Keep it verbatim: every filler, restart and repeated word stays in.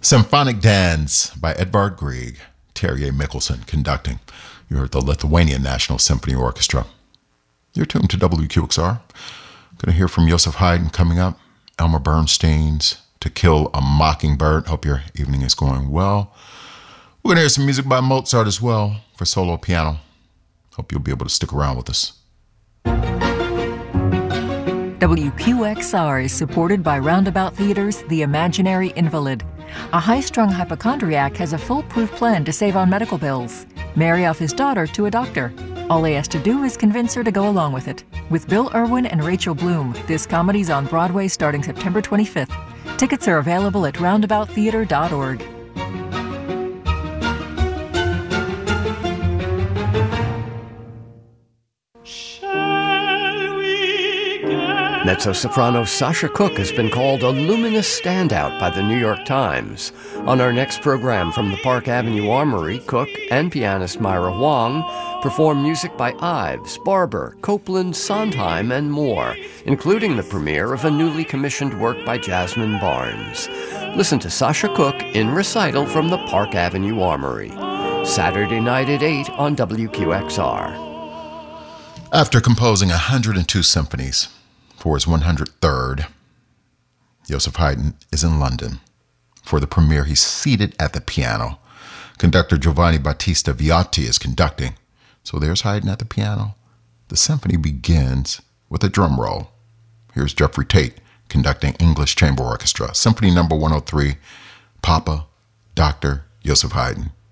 Symphonic Dance by Edvard Grieg, Terje Mikkelsen conducting. You heard the Lithuanian National Symphony Orchestra. You're tuned to W Q X R. Going to hear from Joseph Haydn coming up. Elmer Bernstein's To Kill a Mockingbird. Hope your evening is going well. We're going to hear some music by Mozart as well for solo piano. Hope you'll be able to stick around with us. W Q X R is supported by Roundabout Theater's The Imaginary Invalid. A high-strung hypochondriac has a foolproof plan to save on medical bills. Marry off his daughter to a doctor. All he has to do is convince her to go along with it. With Bill Irwin and Rachel Bloom, this comedy's on Broadway starting September twenty-fifth. Tickets are available at roundabout theater dot org. Mezzo-soprano Sasha Cooke has been called a luminous standout by the New York Times. On our next program from the Park Avenue Armory, Cooke and pianist Myra Huang perform music by Ives, Barber, Copeland, Sondheim, and more, including the premiere of a newly commissioned work by Jasmine Barnes. Listen to Sasha Cooke in recital from the Park Avenue Armory. Saturday night at eight on W Q X R. After composing one hundred two symphonies, for his one hundred third, Joseph Haydn is in London. For the premiere, he's seated at the piano. Conductor Giovanni Battista Viotti is conducting. So there's Haydn at the piano. The symphony begins with a drum roll. Here's Jeffrey Tate conducting English Chamber Orchestra. Symphony number one oh three, Papa, Doctor Joseph Haydn.